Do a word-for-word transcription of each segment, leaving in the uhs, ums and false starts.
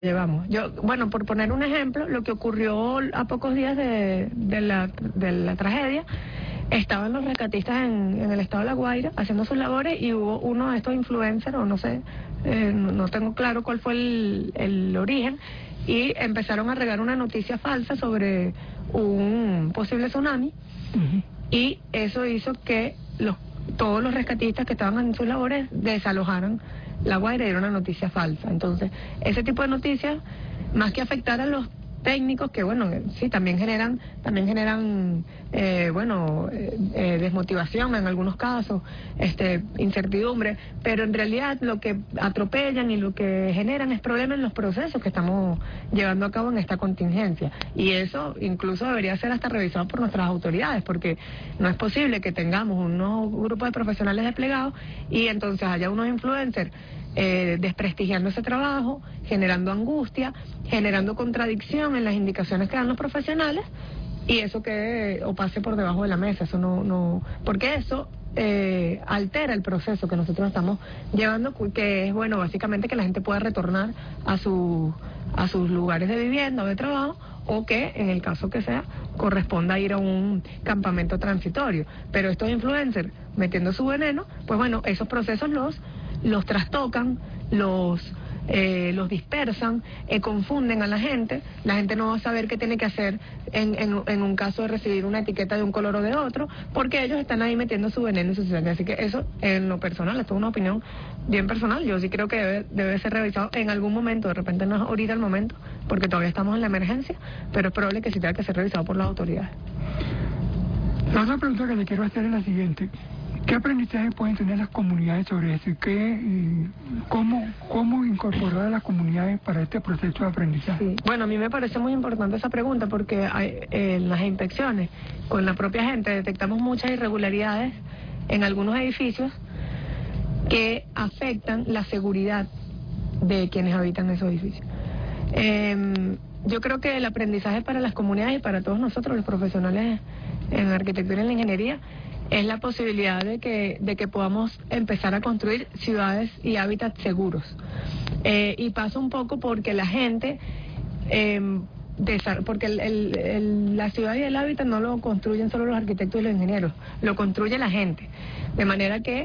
llevamos. Yo, bueno, por poner un ejemplo, lo que ocurrió a pocos días de, de, la, de la tragedia, estaban los rescatistas en, en el estado de La Guaira haciendo sus labores y hubo uno de estos influencers, o no sé, eh, no, no tengo claro cuál fue el, el origen, y empezaron a regar una noticia falsa sobre un posible tsunami, uh-huh. y eso hizo que los, todos los rescatistas que estaban en sus labores desalojaran La Guaira, y era una noticia falsa. Entonces, ese tipo de noticias, más que afectar a los técnicos, que bueno, sí, también generan, también generan, eh, bueno, eh, eh, desmotivación en algunos casos, este, incertidumbre, pero en realidad lo que atropellan y lo que generan es problemas en los procesos que estamos llevando a cabo en esta contingencia. Y eso incluso debería ser hasta revisado por nuestras autoridades, porque no es posible que tengamos unos grupos de profesionales desplegados y entonces haya unos influencers Eh, desprestigiando ese trabajo, generando angustia, generando contradicción en las indicaciones que dan los profesionales, y eso que o pase por debajo de la mesa. Eso no, no, porque eso eh, altera el proceso que nosotros estamos llevando, que es, bueno, básicamente que la gente pueda retornar a su, a sus lugares de vivienda o de trabajo, o que, en el caso que sea, corresponda ir a un campamento transitorio. Pero estos influencers metiendo su veneno, pues bueno, esos procesos los los trastocan, los eh, los dispersan, eh, confunden a la gente. La gente no va a saber qué tiene que hacer en, en, en un caso de recibir una etiqueta de un color o de otro, porque ellos están ahí metiendo su veneno y su sangre. Así que eso, en lo personal, esto es una opinión bien personal, yo sí creo que debe, debe ser revisado en algún momento. De repente no es ahorita el momento, porque todavía estamos en la emergencia, pero es probable que sí tenga que ser revisado por las autoridades. La otra pregunta que le quiero hacer es la siguiente: ¿qué aprendizaje pueden tener las comunidades sobre eso? ¿Y qué, y cómo, cómo incorporar a las comunidades para este proceso de aprendizaje? Sí. Bueno, a mí me parece muy importante esa pregunta, porque hay, eh, en las inspecciones con la propia gente detectamos muchas irregularidades en algunos edificios que afectan la seguridad de quienes habitan esos edificios. Eh, yo creo que el aprendizaje para las comunidades y para todos nosotros, los profesionales en arquitectura y en la ingeniería, es la posibilidad de que, de que podamos empezar a construir ciudades y hábitats seguros. Eh, y pasa un poco porque la gente, eh, porque el, el, el, la ciudad y el hábitat no lo construyen solo los arquitectos y los ingenieros, lo construye la gente. De manera que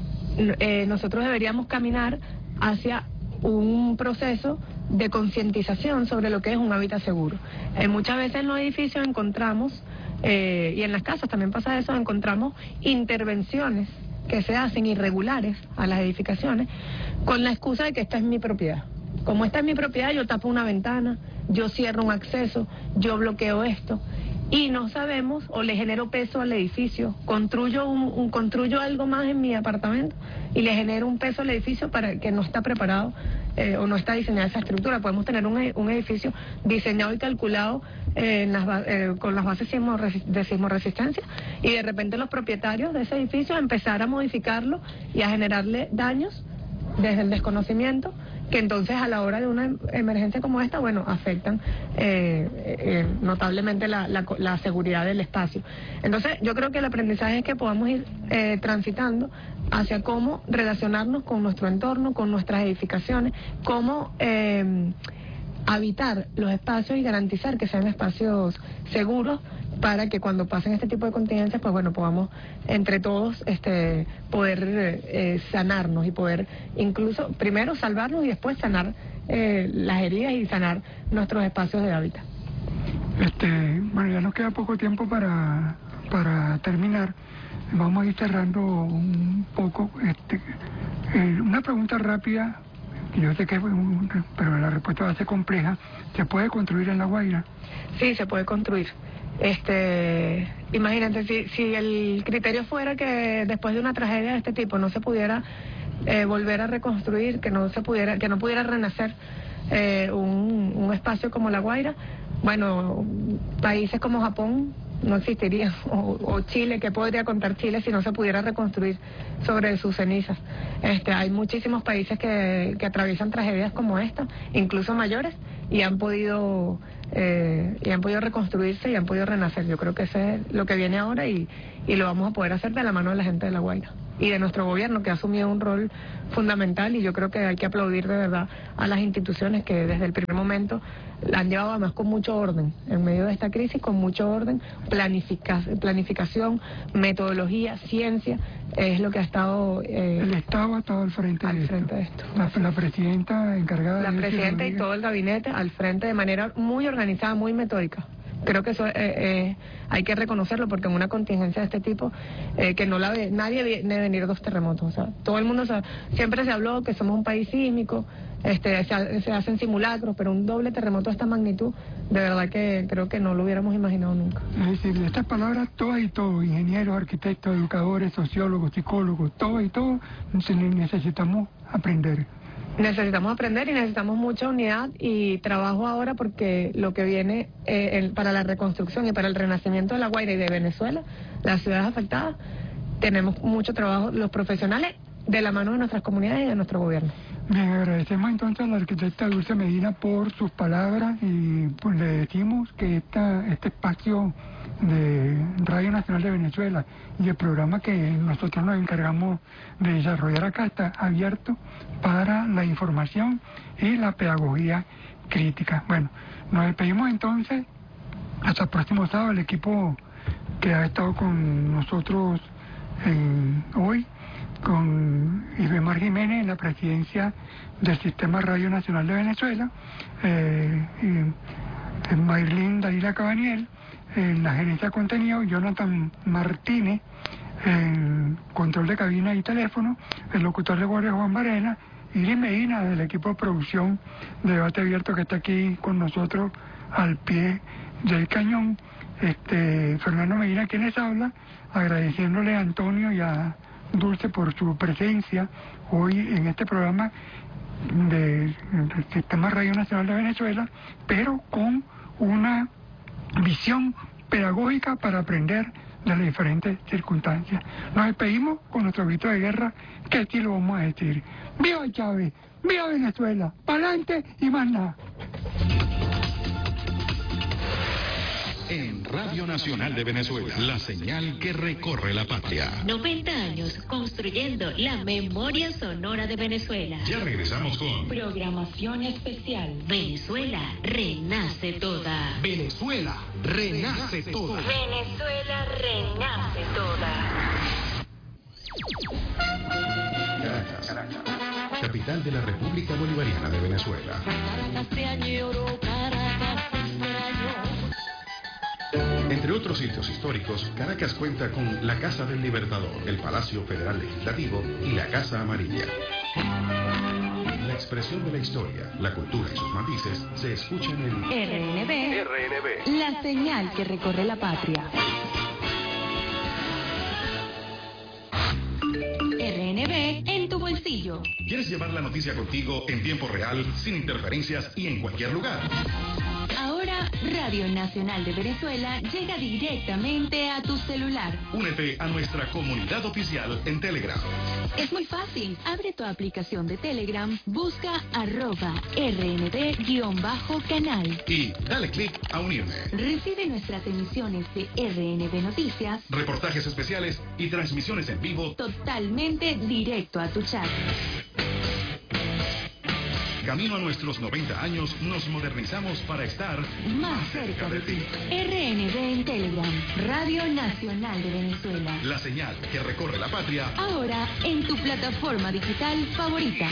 eh, nosotros deberíamos caminar hacia un proceso de concientización sobre lo que es un hábitat seguro. Eh, muchas veces en los edificios encontramos, Eh, y en las casas también pasa eso, encontramos intervenciones que se hacen irregulares a las edificaciones con la excusa de que esta es mi propiedad. Como esta es mi propiedad, yo tapo una ventana, yo cierro un acceso, yo bloqueo esto, y no sabemos, o le genero peso al edificio, construyo un, un construyo algo más en mi apartamento y le genero un peso al edificio para que no está preparado eh, o no está diseñada esa estructura. Podemos tener un, un edificio diseñado y calculado eh, en las, eh, con las bases sismo, de sismoresistencia, y de repente los propietarios de ese edificio empezar a modificarlo y a generarle daños desde el desconocimiento, que entonces a la hora de una emergencia como esta, bueno, afectan eh, eh, notablemente la, la, la seguridad del espacio. Entonces yo creo que el aprendizaje es que podamos ir eh, transitando hacia cómo relacionarnos con nuestro entorno, con nuestras edificaciones, cómo eh, habitar los espacios y garantizar que sean espacios seguros, para que cuando pasen este tipo de contingencias, pues bueno, podamos entre todos este poder eh, sanarnos y poder incluso primero salvarnos y después sanar eh, las heridas y sanar nuestros espacios de hábitat. Este, bueno, ya nos queda poco tiempo para, para terminar. Vamos a ir cerrando un poco. Este, eh, una pregunta rápida, yo sé que es un, pero la respuesta va a ser compleja. ¿Se puede construir en La Guaira? Sí, se puede construir. Este, imagínate, si, si el criterio fuera que después de una tragedia de este tipo no se pudiera eh, volver a reconstruir, que no se pudiera, que no pudiera renacer eh, un, un espacio como La Guaira, bueno, países como Japón no existirían, o, o Chile, ¿qué podría contar Chile si no se pudiera reconstruir sobre sus cenizas? Este, hay muchísimos países que, que atraviesan tragedias como esta, incluso mayores, y han podido eh, y han podido reconstruirse y han podido renacer. Yo creo que eso es lo que viene ahora, y, y lo vamos a poder hacer de la mano de la gente de La Guaira. y de nuestro gobierno, que ha asumido un rol fundamental, y yo creo que hay que aplaudir de verdad a las instituciones que desde el primer momento la han llevado además con mucho orden, en medio de esta crisis, con mucho orden, planifica, planificación, metodología, ciencia, es lo que ha estado... Eh, el Estado ha estado al frente, al de, frente esto. de esto. La, la presidenta encargada la de... La presidenta y todo el gabinete al frente de manera muy organizada, muy metódica. Creo que eso eh, eh, hay que reconocerlo, porque en una contingencia de este tipo, eh, que no la ve, nadie viene venir dos terremotos. O sea, todo el mundo, o sea, siempre se habló que somos un país sísmico, este, se, se hacen simulacros, pero un doble terremoto de esta magnitud, de verdad que creo que no lo hubiéramos imaginado nunca. Es decir, de estas palabras, todas y todos, ingenieros, arquitectos, educadores, sociólogos, psicólogos, todos y todos, necesitamos aprender. Necesitamos aprender y necesitamos mucha unidad y trabajo ahora, porque lo que viene eh, el, para la reconstrucción y para el renacimiento de La Guaira y de Venezuela, las ciudades afectadas, tenemos mucho trabajo los profesionales de la mano de nuestras comunidades y de nuestro gobierno. Bien, agradecemos entonces a la arquitecta Dulce Medina por sus palabras, y pues le decimos que esta, este espacio de Radio Nacional de Venezuela y el programa que nosotros nos encargamos de desarrollar acá está abierto para la información y la pedagogía crítica. Bueno, nos despedimos entonces hasta el próximo sábado. El equipo que ha estado con nosotros en, hoy, con Isbemar Jiménez en la presidencia del Sistema Radio Nacional de Venezuela, eh, y Maylin Dalila Cabaniel en la gerencia de contenido, Jonathan Martínez en control de cabina y teléfono, el locutor de guardia Juan Varela, Iris Medina del equipo de producción de Debate Abierto, que está aquí con nosotros al pie del cañón, este Fernando Medina quien les habla, agradeciéndole a Antonio y a Dulce por su presencia hoy en este programa del Sistema Radio Nacional de Venezuela, pero con una visión pedagógica para aprender de las diferentes circunstancias. Nos despedimos con nuestro grito de guerra, que aquí lo vamos a decir: ¡Viva Chávez! ¡Viva Venezuela! ¡Pa'lante y más nada! En Radio Nacional de Venezuela, la señal que recorre la patria. noventa años construyendo la memoria sonora de Venezuela. Ya regresamos con programación especial. Venezuela renace toda. Venezuela renace toda. Venezuela renace toda. Caracas, capital de la República Bolivariana de Venezuela. Entre otros sitios históricos, Caracas cuenta con la Casa del Libertador, el Palacio Federal Legislativo y la Casa Amarilla. La expresión de la historia, la cultura y sus matices se escuchan en R N B, R N B, la señal que recorre la patria. R N B en tu bolsillo. ¿Quieres llevar la noticia contigo en tiempo real, sin interferencias y en cualquier lugar? Ahora, Radio Nacional de Venezuela llega directamente a tu celular. Únete a nuestra comunidad oficial en Telegram. Es muy fácil. Abre tu aplicación de Telegram, busca arroba rnb-canal. Y dale clic a unirme. Recibe nuestras emisiones de R N B Noticias, reportajes especiales y transmisiones en vivo totalmente directo a tu chat. Camino a nuestros noventa años, nos modernizamos para estar más cerca de ti. R N B en Telegram, Radio Nacional de Venezuela. La señal que recorre la patria. Ahora en tu plataforma digital favorita.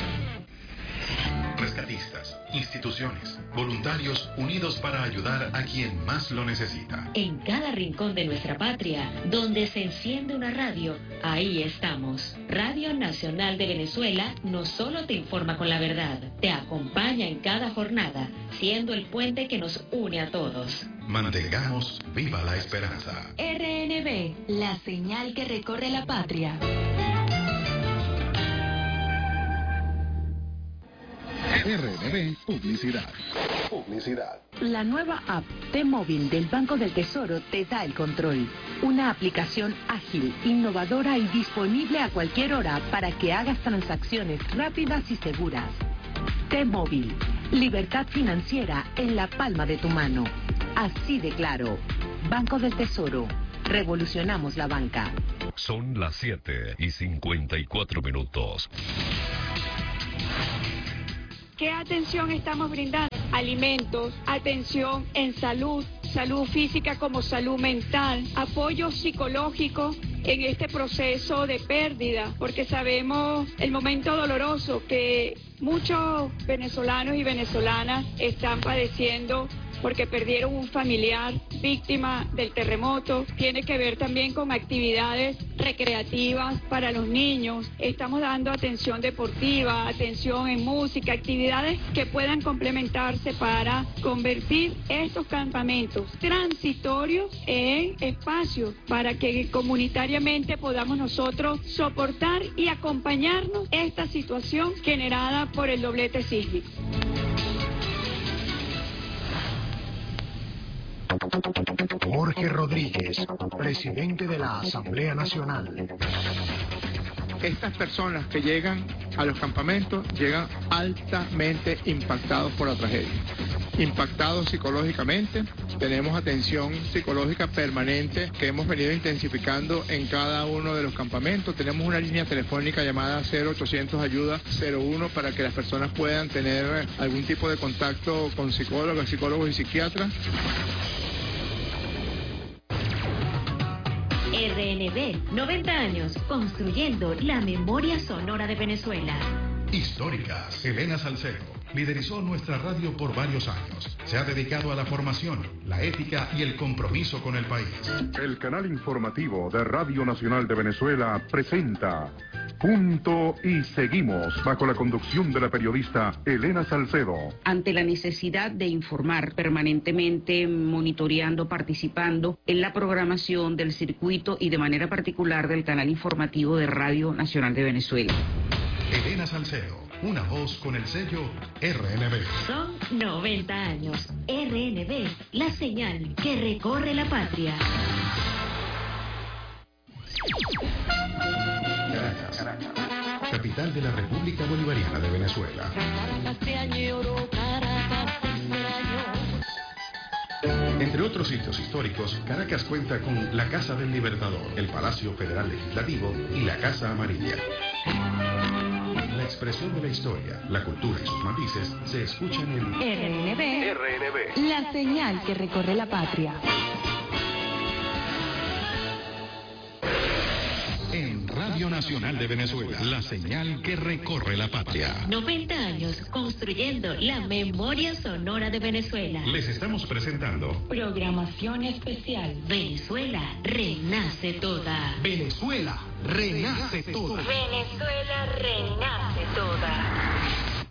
Rescatistas, instituciones, voluntarios unidos para ayudar a quien más lo necesita. En cada rincón de nuestra patria, donde se enciende una radio, ahí estamos. Radio Nacional de Venezuela no solo te informa con la verdad, te acompaña en cada jornada, siendo el puente que nos une a todos. Mantengamos viva la esperanza. R N B, la señal que recorre la patria. R N B Publicidad. Publicidad. La nueva app T-Móvil del Banco del Tesoro te da el control. Una aplicación ágil, innovadora y disponible a cualquier hora para que hagas transacciones rápidas y seguras. T-Móvil. Libertad financiera en la palma de tu mano. Así de claro. Banco del Tesoro. Revolucionamos la banca. Son las siete y cincuenta y cuatro minutos. ¿Qué atención estamos brindando? Alimentos, atención en salud, salud física como salud mental, apoyo psicológico en este proceso de pérdida, porque sabemos el momento doloroso que muchos venezolanos y venezolanas están padeciendo porque perdieron un familiar víctima del terremoto. Tiene que ver también con actividades recreativas para los niños. Estamos dando atención deportiva, atención en música, actividades que puedan complementarse para convertir estos campamentos transitorios en espacios para que comunitariamente podamos nosotros soportar y acompañarnos esta situación generada por el doblete sísmico. Jorge Rodríguez, presidente de la Asamblea Nacional. Estas personas que llegan a los campamentos llegan altamente impactados por la tragedia. Impactados psicológicamente, tenemos atención psicológica permanente que hemos venido intensificando en cada uno de los campamentos. Tenemos una línea telefónica llamada cero ochocientos ayuda cero uno para que las personas puedan tener algún tipo de contacto con psicólogos, psicólogos y psiquiatras. R N B, noventa años, construyendo la memoria sonora de Venezuela. Históricas. Elena Salcedo liderizó nuestra radio por varios años. Se ha dedicado a la formación, la ética y el compromiso con el país. El canal informativo de Radio Nacional de Venezuela presenta Punto y Seguimos, bajo la conducción de la periodista Elena Salcedo. Ante la necesidad de informar permanentemente, monitoreando, participando en la programación del circuito y de manera particular del canal informativo de Radio Nacional de Venezuela. Elena Salcedo, una voz con el sello R N B. Son noventa años. R N B, la señal que recorre la patria. Caracas, capital de la República Bolivariana de Venezuela. Entre otros sitios históricos, Caracas cuenta con la Casa del Libertador, el Palacio Federal Legislativo y la Casa Amarilla. La expresión de la historia, la cultura y sus matices se escuchan en R N B, R N B, la señal que recorre la patria. En Radio Nacional de Venezuela, la señal que recorre la patria. noventa años construyendo la memoria sonora de Venezuela. Les estamos presentando Programación especial. Venezuela renace toda. Venezuela renace toda. Venezuela renace toda.